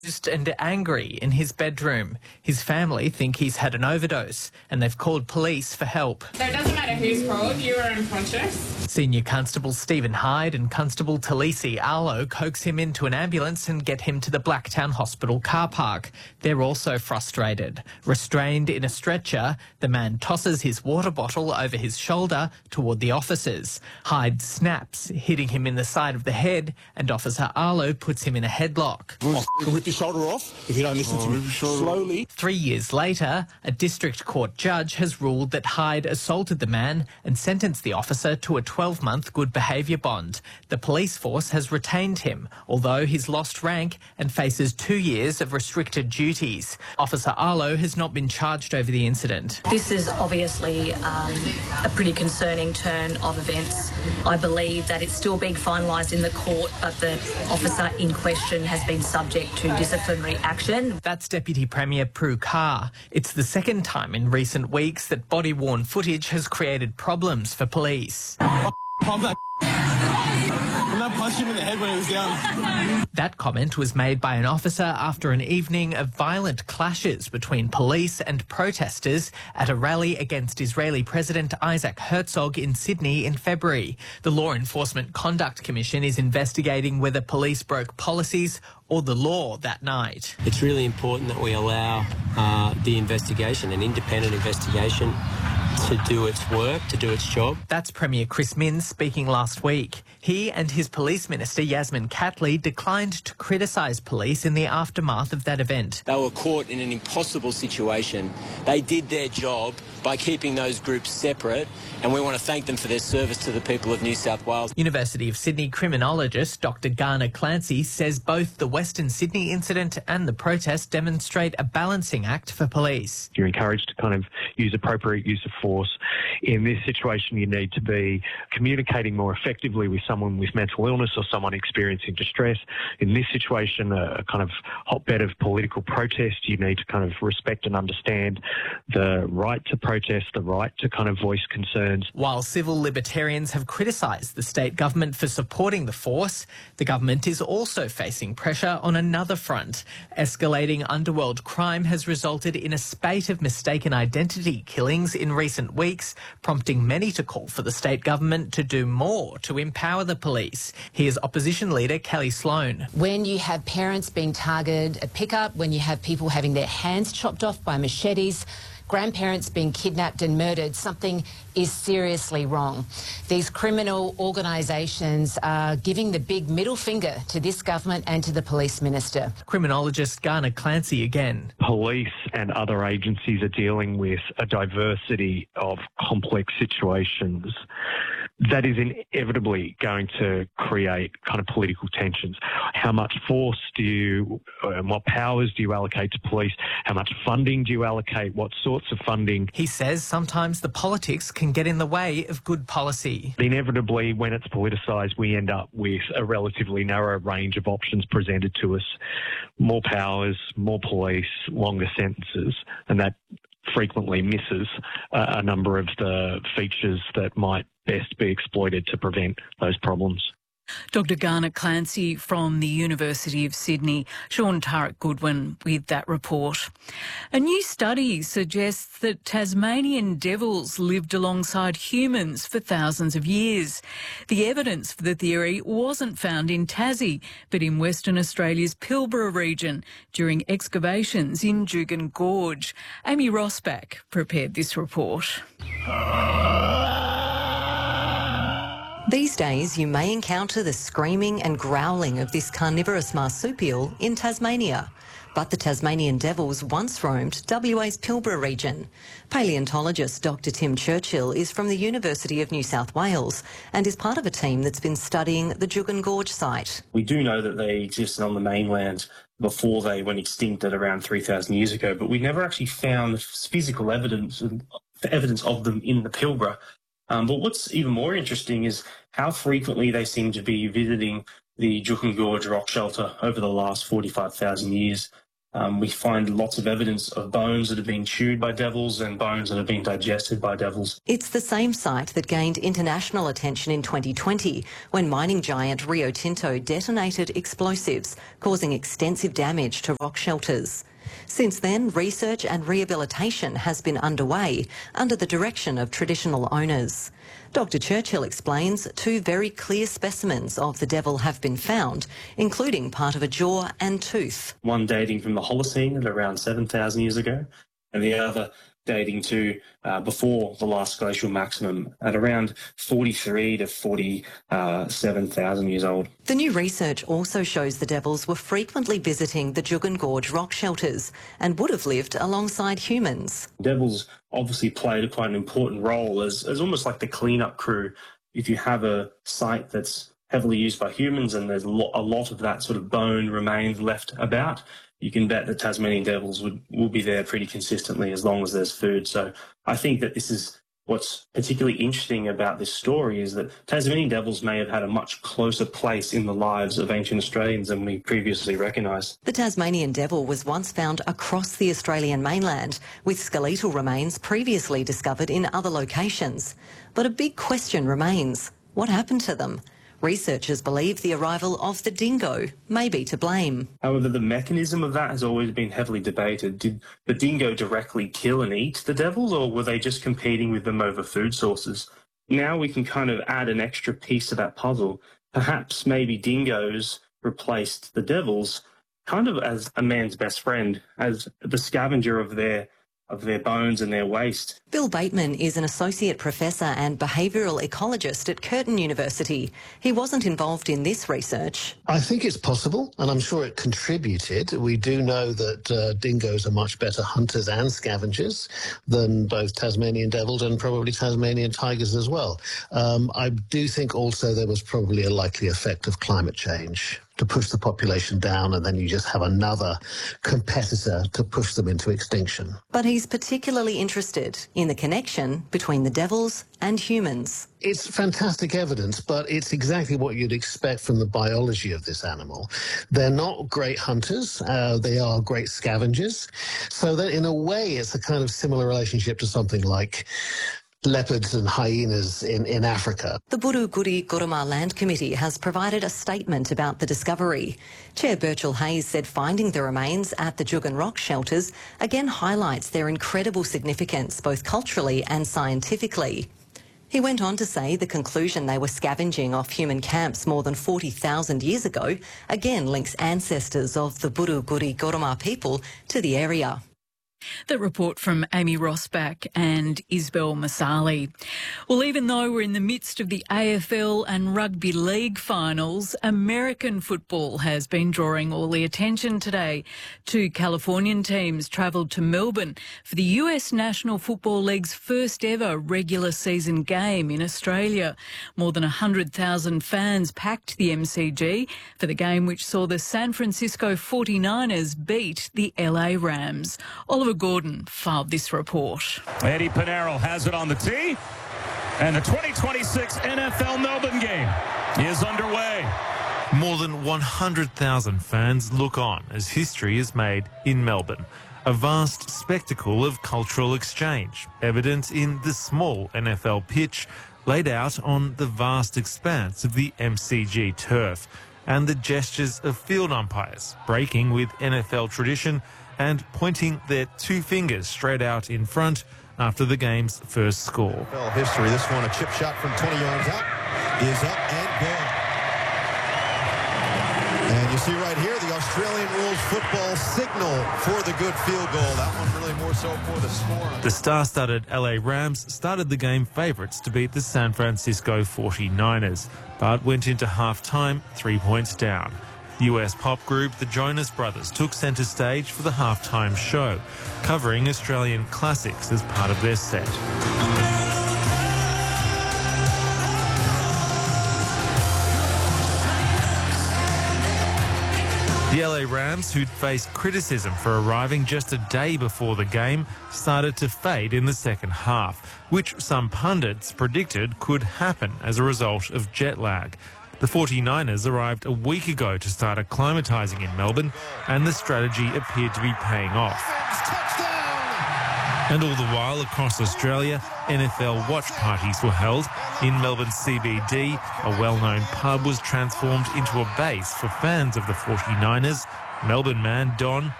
and angry in his bedroom. His family think he's had an overdose and they've called police for help. So it doesn't matter who's called, you were unconscious. Senior Constable Stephen Hyde and Constable Talisi Arlo coax him into an ambulance and get him to the Blacktown Hospital car park. They're also frustrated. Restrained in a stretcher, the man tosses his water bottle over his shoulder toward the officers. Hyde snaps, hitting him in the side of the head, and Officer Arlo puts him in a headlock. Rip your shoulder off if you don't listen to me. Slowly. 3 years later, a district court judge has ruled that Hyde assaulted the man and sentenced the officer to a 12-month good behaviour bond. The police force has retained him, although he's lost rank and faces 2 years of restricted duties. Officer Arlo has not been charged over the incident. This is obviously a pretty concerning turn of events. I believe that it's still being finalised in the court, but the officer in question has been subject to disciplinary action. That's Deputy Premier Prue Carr. It's the second time in recent weeks that body-worn footage has created problems for police. I punched him in the head when he was down. That comment was made by an officer after an evening of violent clashes between police and protesters at a rally against Israeli President Isaac Herzog in Sydney in February. The Law Enforcement Conduct Commission is investigating whether police broke policies or the law that night. It's really important that we allow the investigation, an independent investigation, to do its work, to do its job. That's Premier Chris Minns speaking last week. He and his Police Minister Yasmin Catley declined to criticise police in the aftermath of that event. They were caught in an impossible situation. They did their job by keeping those groups separate, and we want to thank them for their service to the people of New South Wales. University of Sydney criminologist Dr Garner Clancy says both the Western Sydney incident and the protest demonstrate a balancing act for police. You're encouraged to kind of use appropriate use of force. In this situation, you need to be communicating more effectively with someone with mental illness or someone experiencing distress. In this situation, a kind of hotbed of political protest, you need to kind of respect and understand the right to protest, the right to kind of voice concerns. While civil libertarians have criticised the state government for supporting the force, the government is also facing pressure on another front. Escalating underworld crime has resulted in a spate of mistaken identity killings in recent weeks, prompting many to call for the state government to do more to empower the police. Here's opposition leader Kelly Sloan. When you have parents being targeted at pickup, when you have people having their hands chopped off by machetes, grandparents being kidnapped and murdered, something is seriously wrong. These criminal organisations are giving the big middle finger to this government and to the police minister. Criminologist Garner Clancy again. Police and other agencies are dealing with a diversity of complex situations that is inevitably going to create kind of political tensions. How much force do you, and what powers do you allocate to police? How much funding do you allocate? What sorts of funding? He says sometimes the politics can get in the way of good policy. Inevitably, when it's politicised, we end up with a relatively narrow range of options presented to us. More powers, more police, longer sentences, and that frequently misses a number of the features that might best be exploited to prevent those problems. Dr Garner Clancy from the University of Sydney. Sean Turek-Goodwin with that report. A new study suggests that Tasmanian devils lived alongside humans for thousands of years. The evidence for the theory wasn't found in Tassie, but in Western Australia's Pilbara region during excavations in Juukan Gorge. Amy Rossback prepared this report. These days, you may encounter the screaming and growling of this carnivorous marsupial in Tasmania. But the Tasmanian devils once roamed WA's Pilbara region. Paleontologist Dr Tim Churchill is from the University of New South Wales and is part of a team that's been studying the Juukan Gorge site. We do know that they existed on the mainland before they went extinct at around 3,000 years ago, but we never actually found physical evidence of them in the Pilbara. But what's even more interesting is how frequently they seem to be visiting the Juukan Gorge rock shelter over the last 45,000 years. We find lots of evidence of bones that have been chewed by devils and bones that have been digested by devils. It's the same site that gained international attention in 2020 when mining giant Rio Tinto detonated explosives, causing extensive damage to rock shelters. Since then, research and rehabilitation has been underway under the direction of traditional owners. Dr. Churchill explains 2 very clear specimens of the devil have been found, including part of a jaw and tooth. One dating from the Holocene at around 7,000 years ago, and the other dating to before the last glacial maximum at around 43 to 47,000 years old. The new research also shows the devils were frequently visiting the Juukan Gorge rock shelters and would have lived alongside humans. Devils obviously played quite an important role as almost like the cleanup crew. If you have a site that's heavily used by humans and there's a lot of that sort of bone remains left about, you can bet that Tasmanian devils will be there pretty consistently as long as there's food. So I think that this is what's particularly interesting about this story, is that Tasmanian devils may have had a much closer place in the lives of ancient Australians than we previously recognised. The Tasmanian devil was once found across the Australian mainland, with skeletal remains previously discovered in other locations. But a big question remains: what happened to them? Researchers believe the arrival of the dingo may be to blame. However, the mechanism of that has always been heavily debated. Did the dingo directly kill and eat the devils, or were they just competing with them over food sources? Now we can kind of add an extra piece to that puzzle. Perhaps maybe dingoes replaced the devils kind of as a man's best friend, as the scavenger of their bones and their waste. Bill Bateman is an associate professor and behavioural ecologist at Curtin University. He wasn't involved in this research. I think it's possible, and I'm sure it contributed. We do know that dingoes are much better hunters and scavengers than both Tasmanian devils and probably Tasmanian tigers as well. I do think also there was probably a likely effect of climate change to push the population down, and then you just have another competitor to push them into extinction. But he's particularly interested in the connection between the devils and humans. It's fantastic evidence, but it's exactly what you'd expect from the biology of this animal. They're not great hunters, they are great scavengers. So that in a way, it's a kind of similar relationship to something like leopards and hyenas in Africa. The Buru-Guri Guruma Land Committee has provided a statement about the discovery. Chair Birchall Hayes said finding the remains at the Juukan Rock shelters again highlights their incredible significance both culturally and scientifically. He went on to say the conclusion they were scavenging off human camps more than 40,000 years ago again links ancestors of the Buru-Guri Guruma people to the area. That report from Amy Rossback and Isabel Masali. Well, even though we're in the midst of the AFL and Rugby League finals, American football has been drawing all the attention today. 2 Californian teams travelled to Melbourne for the US National Football League's first ever regular season game in Australia. More than 100,000 fans packed the MCG for the game which saw the San Francisco 49ers beat the LA Rams. Oliver Gordon filed this report. Eddie Pinero has it on the tee, and the 2026 NFL Melbourne game is underway. More than 100,000 fans look on as history is made in Melbourne. A vast spectacle of cultural exchange, evident in the small NFL pitch laid out on the vast expanse of the MCG turf, and the gestures of field umpires breaking with NFL tradition and pointing their 2 fingers straight out in front after the game's first score. History, this one, a chip shot from 20 yards out, is up and good. And you see right here the Australian rules football signal for the good field goal. That one really more so for the score. The star-studded LA Rams started the game favourites to beat the San Francisco 49ers, but went into half-time 3 points down. US pop group the Jonas Brothers took centre stage for the halftime show, covering Australian classics as part of their set. The LA Rams, who'd faced criticism for arriving just a day before the game, started to fade in the second half, which some pundits predicted could happen as a result of jet lag. The 49ers arrived a week ago to start acclimatising in Melbourne, and the strategy appeared to be paying off. And all the while, across Australia, NFL watch parties were held. In Melbourne CBD, a well-known pub was transformed into a base for fans of the 49ers. Melbourne man Don